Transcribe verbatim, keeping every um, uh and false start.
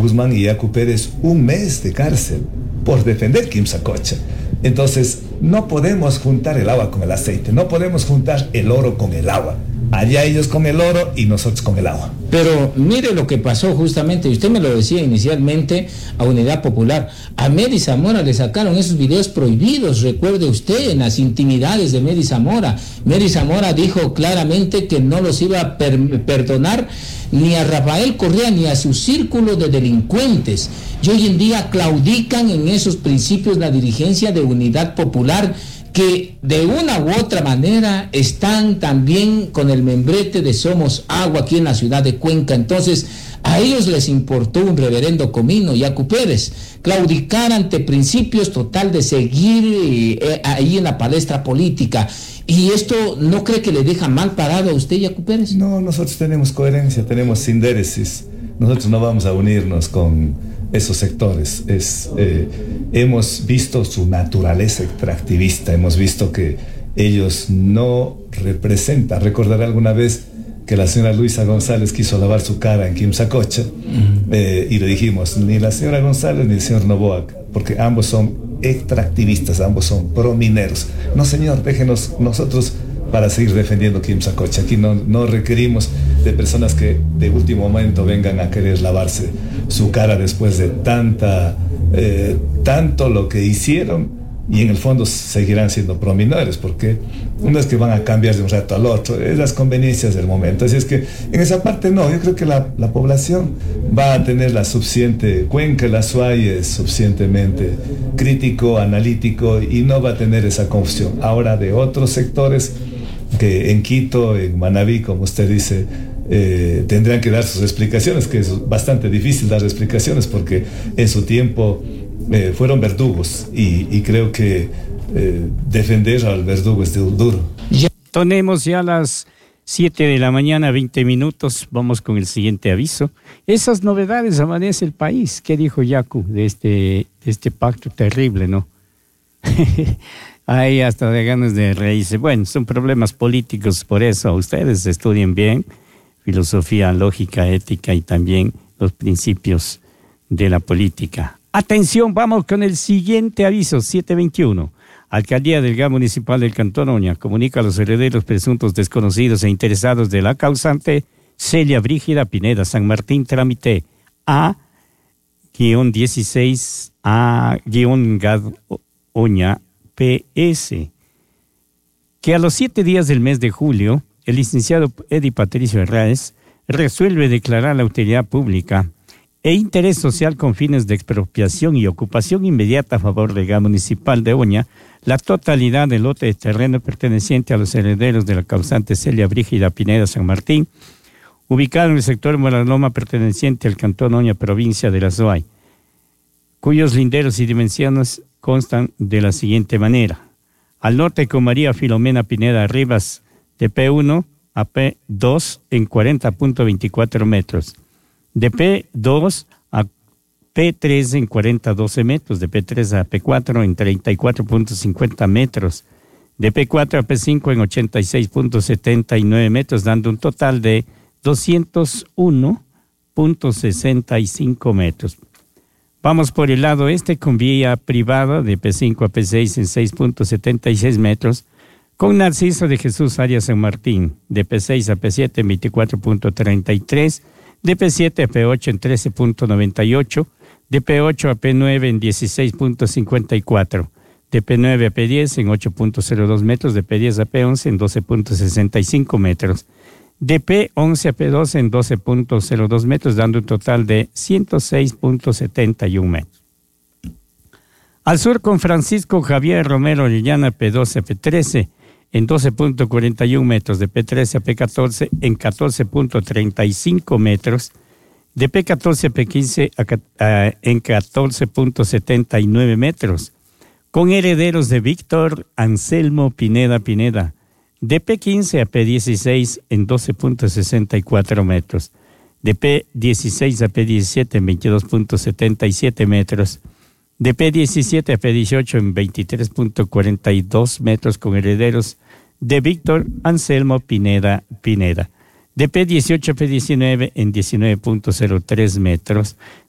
Guzmán y Yacu Pérez un mes de cárcel por defender Quimsacocha. Entonces, no podemos juntar el agua con el aceite, no podemos juntar el oro con el agua. Allá ellos con el oro y nosotros con el agua. Pero mire lo que pasó justamente, y usted me lo decía inicialmente, a Unidad Popular. A Mary Zamora le sacaron esos videos prohibidos, recuerde usted, en las intimidades de Mary Zamora. Mary Zamora dijo claramente que no los iba a per- perdonar ni a Rafael Correa ni a su círculo de delincuentes. Y hoy en día claudican en esos principios la dirigencia de Unidad Popular, que de una u otra manera están también con el membrete de Somos Agua aquí en la ciudad de Cuenca. Entonces, a ellos les importó un reverendo comino, Yacu Pérez, claudicar ante principios total de seguir eh, ahí en la palestra política. ¿Y esto no cree que le deja mal parado a usted, Yacu Pérez? No, nosotros tenemos coherencia, tenemos sindéresis. Nosotros no vamos a unirnos con esos sectores. Es, eh, hemos visto su naturaleza extractivista, hemos visto que ellos no representan. Recordaré alguna vez que la señora Luisa González quiso lavar su cara en Quimsacocha, uh-huh. eh, y le dijimos, ni la señora González ni el señor Noboa, porque ambos son extractivistas, ambos son promineros. No, señor, déjenos nosotros para seguir defendiendo Quimsacocha. Aquí no, no requerimos de personas que de último momento vengan a querer lavarse su cara después de tanta, eh, tanto lo que hicieron, y en el fondo seguirán siendo prominores, porque no es que van a cambiar de un rato al otro, es las conveniencias del momento. Así es que en esa parte no, yo creo que la, la población va a tener la suficiente, Cuenca, la Suay es suficientemente crítico, analítico, y no va a tener esa confusión. Ahora, de otros sectores que en Quito, en Manabí, como usted dice, eh, tendrán que dar sus explicaciones, que es bastante difícil dar explicaciones, porque en su tiempo eh, fueron verdugos, y, y creo que eh, defender al verdugo es duro. Ya tenemos ya las siete de la mañana, veinte minutos, vamos con el siguiente aviso. Esas novedades amanece el país. ¿Qué dijo Yacu de este, de este pacto terrible, no? Hay hasta de ganas de reírse. Bueno, son problemas políticos, por eso ustedes estudien bien filosofía, lógica, ética y también los principios de la política. Atención, vamos con el siguiente aviso, siete veintiuno. Alcaldía del G A Municipal del Cantón Oña comunica a los herederos presuntos desconocidos e interesados de la causante Celia Brígida Pineda San Martín, trámite A dieciséis A G A D Oña P S, que a los siete días del mes de julio, el licenciado Edi Patricio Herráez resuelve declarar la utilidad pública e interés social con fines de expropiación y ocupación inmediata a favor del G A Municipal de Oña la totalidad del lote de terreno perteneciente a los herederos de la causante Celia Brígida Pineda San Martín, ubicado en el sector Molaloma perteneciente al Cantón Oña, provincia de la Suay, cuyos linderos y dimensiones constan de la siguiente manera. Al norte con María Filomena Pineda Rivas, de P uno a P dos en cuarenta punto veinticuatro metros, de P dos a P tres en cuarenta punto doce metros, de P tres a P cuatro en treinta y cuatro punto cincuenta metros, de P cuatro a P cinco en ochenta y seis punto setenta y nueve metros, dando un total de doscientos uno punto sesenta y cinco metros. Vamos por el lado este con vía privada de P cinco a P seis en seis punto setenta y seis metros, con Narciso de Jesús Arias San Martín, de P seis a P siete en veinticuatro punto treinta y tres, de P siete a P ocho en trece punto noventa y ocho, de P ocho a P nueve en dieciséis punto cincuenta y cuatro, de P nueve a P diez en ocho punto cero dos metros, de P diez a P once en doce punto sesenta y cinco metros, de P once a P doce en doce punto cero dos metros, dando un total de ciento seis punto setenta y uno metros. Al sur con Francisco Javier Romero Orellana, P doce a P trece en doce punto cuarenta y uno metros, de P trece a P catorce en catorce punto treinta y cinco metros, de P catorce a P quince a, a, en catorce punto setenta y nueve metros, con herederos de Víctor Anselmo Pineda Pineda, de P quince a P dieciséis en doce punto sesenta y cuatro metros, de P dieciséis a P diecisiete en veintidós punto setenta y siete metros, de P diecisiete a P dieciocho en veintitrés punto cuarenta y dos metros, con herederos de Víctor Anselmo Pineda Pineda, de P dieciocho a P diecinueve en diecinueve punto cero tres metros,